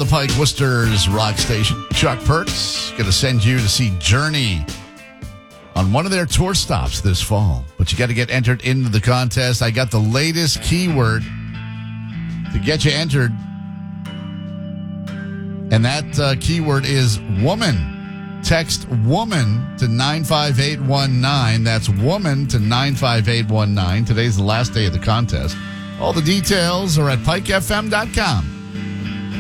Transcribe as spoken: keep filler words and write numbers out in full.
the Pike, Worcester's rock station. Chuck Perks going to send you to see Journey on one of their tour stops this fall. But you got to get entered into the contest. I got the latest keyword to get you entered. And that uh, keyword is woman. Text woman to nine five eight one nine. That's woman to nine five eight one nine. Today's the last day of the contest. All the details are at pike f m dot com.